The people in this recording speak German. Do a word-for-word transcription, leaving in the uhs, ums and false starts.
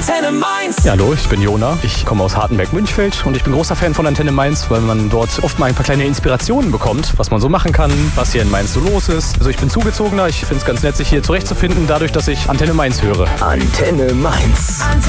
Antenne Mainz. Ja, hallo, ich bin Jona. Ich komme aus Hartenberg-Münchfeld und ich bin großer Fan von Antenne Mainz, weil man dort oft mal ein paar kleine Inspirationen bekommt, was man so machen kann, was hier in Mainz so los ist. Also ich bin Zugezogener, ich finde es ganz nett, sich hier zurechtzufinden, dadurch, dass ich Antenne Mainz höre. Antenne Mainz. Antenne